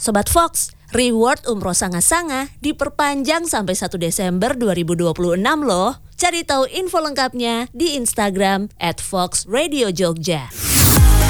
Sobat Fox, reward umroh Sanga-Sanga diperpanjang sampai 1 Desember 2026 loh. Cari tahu info lengkapnya di Instagram @foxradiojogja.